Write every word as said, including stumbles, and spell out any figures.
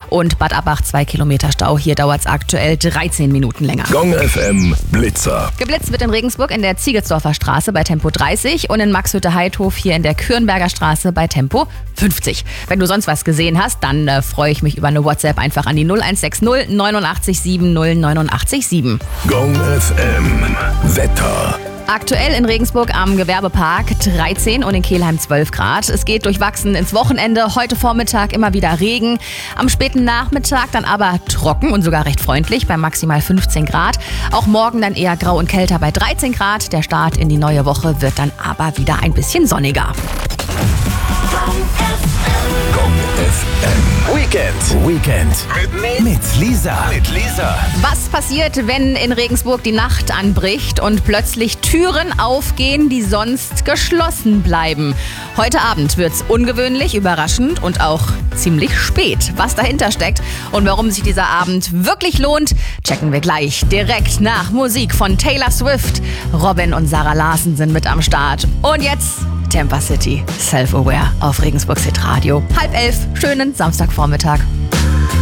und Bad Abbach zwei Kilometer Stau. Hier dauert es aktuell dreizehn Minuten länger. Gong F M Blitzer. Geblitzt wird in Regensburg in der Ziegelsdorfer Straße bei Tempo dreißig und in Maxhütte-Heidhof hier in der Kürnberger Straße bei Tempo fünfzig. Wenn du sonst was gesehen hast, dann äh, freue ich mich über eine WhatsApp einfach an die null eins sechs null neunundachtzig sieben null neunundachtzig sieben. Gong F M Wetter. Aktuell in Regensburg am Gewerbepark dreizehn und in Kelheim zwölf Grad. Es geht durchwachsen ins Wochenende. Heute Vormittag immer wieder Regen. Am späten Nachmittag dann aber trocken und sogar recht freundlich bei maximal fünfzehn Grad. Auch morgen dann eher grau und kälter bei dreizehn Grad. Der Start in die neue Woche wird dann aber wieder ein bisschen sonniger. Gong F M Weekend. Weekend. Mit, mit Lisa. Mit Lisa. Was passiert, wenn in Regensburg die Nacht anbricht und plötzlich Türen aufgehen, die sonst geschlossen bleiben? Heute Abend wird's ungewöhnlich, überraschend und auch ziemlich spät. Was dahinter steckt und warum sich dieser Abend wirklich lohnt, checken wir gleich direkt nach Musik von Taylor Swift. Robin und Sarah Larsen sind mit am Start. Und jetzt Tampa City, Self-Aware auf Regensburgs Hitradio. Halb elf, schönen Samstagvormittag.